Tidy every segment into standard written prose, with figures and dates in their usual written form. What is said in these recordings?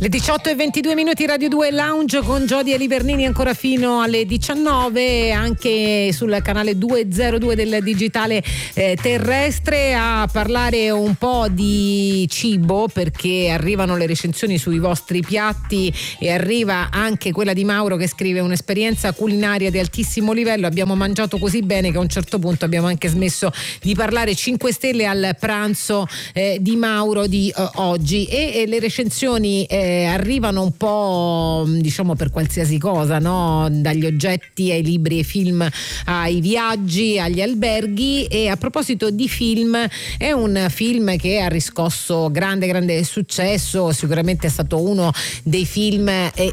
Le 18:22 Radio 2 Lounge con Jody e Livernini ancora fino alle 19, anche sul canale 202 del digitale terrestre, a parlare un po' di cibo, perché arrivano le recensioni sui vostri piatti e arriva anche quella di Mauro che scrive: un'esperienza culinaria di altissimo livello, abbiamo mangiato così bene che a un certo punto abbiamo anche smesso di parlare 5 stelle al pranzo di Mauro di oggi. E le recensioni arrivano un po', diciamo, per qualsiasi cosa, no? Dagli oggetti ai libri e film, ai viaggi, agli alberghi. E a proposito di film, è un film che ha riscosso grande successo, sicuramente è stato uno dei film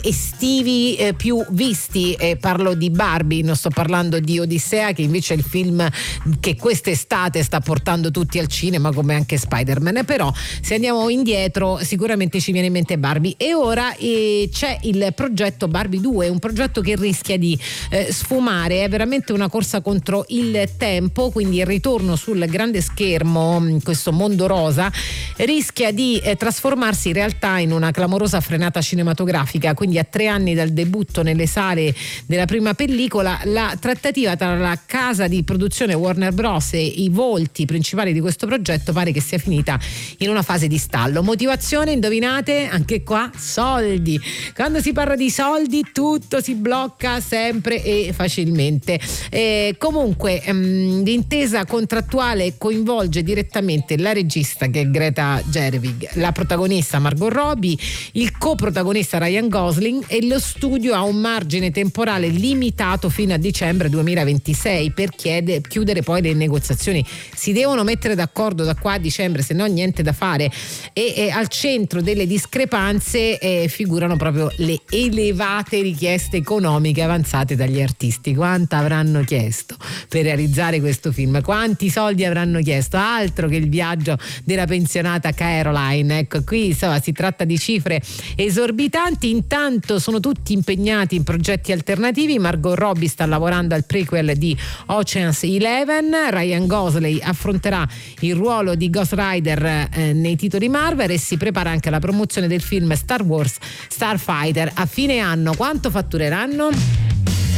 estivi più visti. Parlo di Barbie, non sto parlando di Odissea, che invece è il film che quest'estate sta portando tutti al cinema, come anche Spider-Man. Però se andiamo indietro sicuramente ci viene in mente Barbie. E ora c'è il progetto Barbie 2, un progetto che rischia di sfumare, è veramente una corsa contro il tempo, quindi il ritorno sul grande schermo, questo mondo rosa, rischia di trasformarsi in realtà in una clamorosa frenata cinematografica. Quindi a 3 anni dal debutto nelle sale della prima pellicola, la trattativa tra la casa di produzione Warner Bros. E i volti principali di questo progetto pare che sia finita in una fase di stallo. Motivazione, indovinate? Anche qua soldi. Quando si parla di soldi tutto si blocca sempre e facilmente. Comunque l'intesa contrattuale coinvolge direttamente la regista, che è Greta Gerwig, la protagonista Margot Robbie, il coprotagonista Ryan Gosling, e lo studio ha un margine temporale limitato fino a dicembre 2026 per chiudere poi le negoziazioni. Si devono mettere d'accordo da qua a dicembre, se no niente da fare. E al centro delle discrepanze figurano proprio le elevate richieste economiche avanzate dagli artisti. Quanto avranno chiesto per realizzare questo film? Quanti soldi avranno chiesto? Altro che il viaggio della pensionata Caroline. Ecco, qui insomma si tratta di cifre esorbitanti. Intanto sono tutti impegnati in progetti alternativi. Margot Robbie sta lavorando al prequel di Ocean's 11, Ryan Gosling affronterà il ruolo di Ghost Rider nei titoli Marvel, e si prepara anche la promozione del film Star Wars Starfighter a fine anno. Quanto fattureranno?